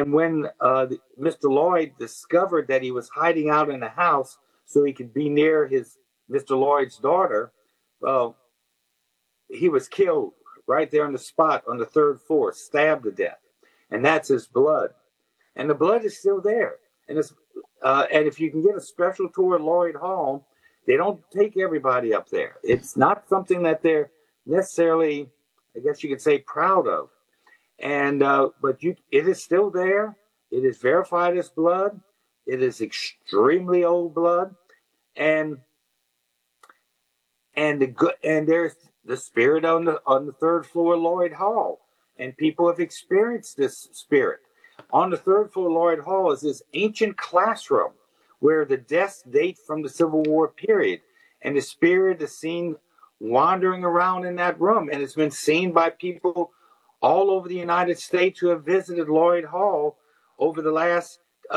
And when Mr. Lloyd discovered that he was hiding out in a house so he could be near his Mr. Lloyd's daughter, well, he was killed right there on the spot on the third floor, stabbed to death, and that's his blood. And the blood is still there. And if you can get a special tour at Lloyd Hall, they don't take everybody up there. It's not something that they're necessarily, I guess you could say, proud of. And it is still there. It is verified as blood. It is extremely old blood, and there's the spirit on the third floor of Lloyd Hall, and people have experienced this spirit. On the third floor of Lloyd Hall is this ancient classroom where the deaths date from the Civil War period, and the spirit is seen wandering around in that room, and it's been seen by people all over the United States who have visited Lloyd Hall over the last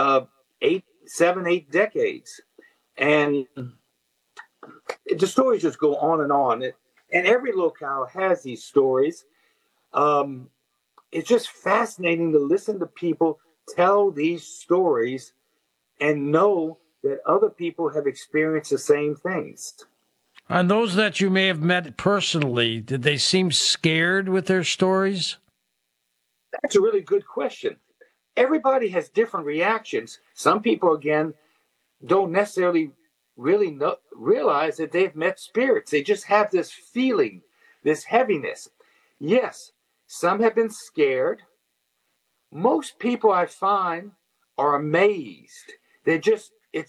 8 decades. And the stories just go on and on. And every locale has these stories. It's just fascinating to listen to people tell these stories and know that other people have experienced the same things. And those that you may have met personally, did they seem scared with their stories? That's a really good question. Everybody has different reactions. Some people, again, don't necessarily really realize that they've met spirits. They just have this feeling, this heaviness. Yes, some have been scared. Most people I find are amazed. They're just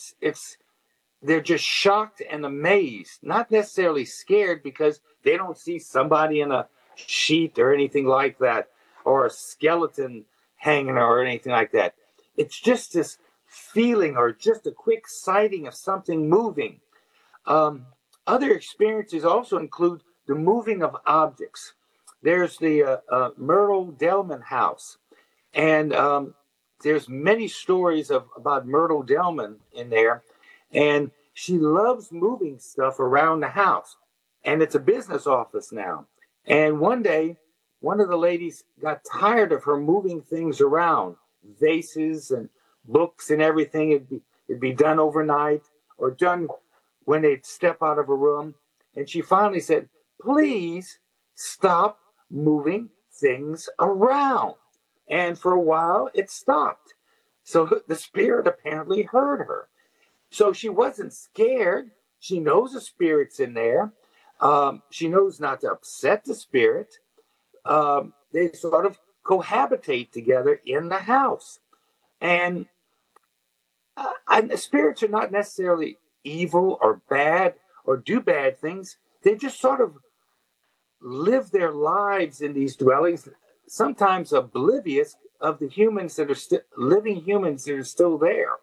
shocked and amazed, not necessarily scared because they don't see somebody in a sheet or anything like that, or a skeleton hanging or anything like that. It's just this feeling or just a quick sighting of something moving. Other experiences also include the moving of objects. There's the Myrtle Delman house, and there's many stories about Myrtle Delman in there, and she loves moving stuff around the house, and it's a business office now. And one day, one of the ladies got tired of her moving things around, vases and books and everything. It'd be done overnight or done when they'd step out of a room. And she finally said, please stop moving things around. And for a while, it stopped. So the spirit apparently heard her. So she wasn't scared. She knows the spirit's in there. She knows not to upset the spirit. They sort of cohabitate together in the house. And spirits are not necessarily evil or bad or do bad things. They just sort of live their lives in these dwellings, sometimes oblivious of the humans that are living humans that are still there.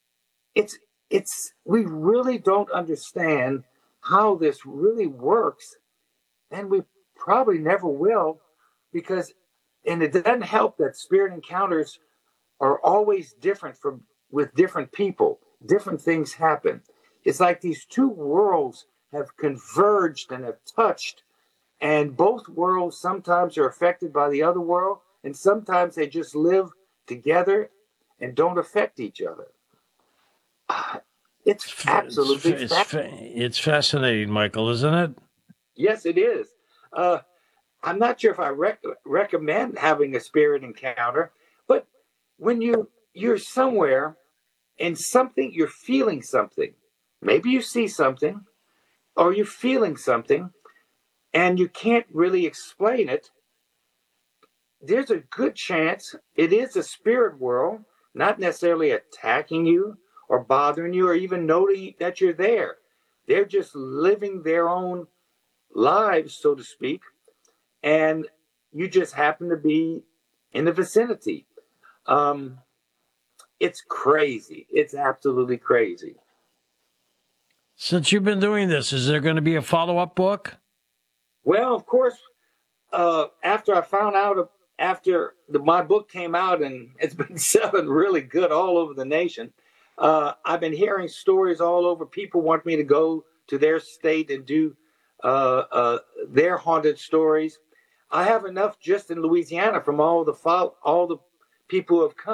We really don't understand how this really works, and we probably never will, because, and it doesn't help that spirit encounters are always different with different people. Different things happen. It's like these two worlds have converged and have touched, and both worlds sometimes are affected by the other world, and sometimes they just live together and don't affect each other. It's absolutely fascinating. It's fascinating, Michael, isn't it? Yes, it is. I'm not sure if I recommend having a spirit encounter, but when you're somewhere and you're feeling something, maybe you see something or you're feeling something and you can't really explain it, there's a good chance it is a spirit world, not necessarily attacking you or bothering you or even noting that you're there. They're just living their own lives, so to speak, and you just happen to be in the vicinity. It's crazy. It's absolutely crazy. Since you've been doing this, is there going to be a follow-up book? Well, of course, after I found out, my book came out and it's been selling really good all over the nation, I've been hearing stories all over. People want me to go to their state and do their haunted stories. I have enough just in Louisiana from all the people who have come.